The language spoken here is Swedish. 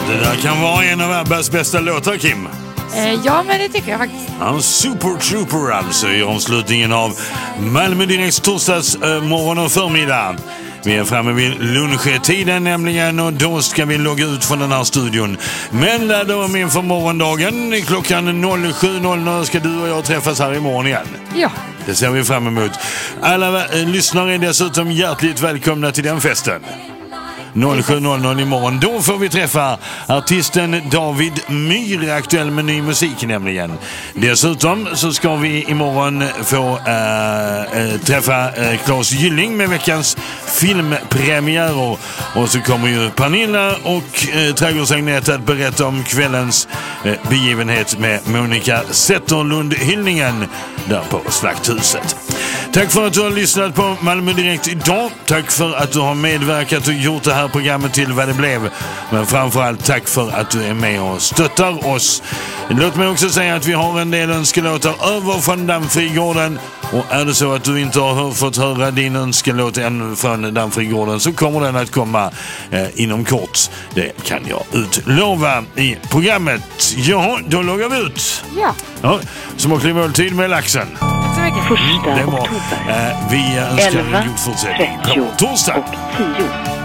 Det där kan vara en av Abbas bästa låtar, Kim. Ja, men det tycker jag faktiskt. Ja, Super Trooper alltså i omslutningen av Malmö Direkts torsdags morgon och förmiddag. Vi är framme vid lunchtiden nämligen, och då ska vi logga ut från den här studion. Men ladda om inför morgondagen. Klockan 07.00 ska du och jag träffas här imorgon igen. Ja. Det ser vi fram emot. Alla lyssnare är dessutom hjärtligt välkomna till den festen. 07.00 imorgon. Då får vi träffa artisten David Myhr, aktuell med ny musik nämligen. Dessutom så ska vi imorgon få träffa Claes Gylling med veckans filmpremiärer. Och så kommer ju Pernilla och Trädgårdsägnet att berätta om kvällens begivenhet med Monica Zetterlund-hyllningen där på Slakthuset. Tack för att du har lyssnat på Malmö Direkt idag. Tack för att du har medverkat och gjort det här programmet till vad det blev. Men framförallt tack för att du är med och stöttar oss. Låt mig också säga att vi har en del önskelåtar över från Dammfrigården. Och är det så att du inte har fått höra din önskelåt än från Dammfrigården, så kommer den att komma inom kort. Det kan jag utlova i programmet. Ja, då loggar vi ut. Ja. Smaklig måltid med laxen. Så mycket. Första Det var oktober. Vi önskar en god fortsättning. 11, 30 Torsdag. och 10.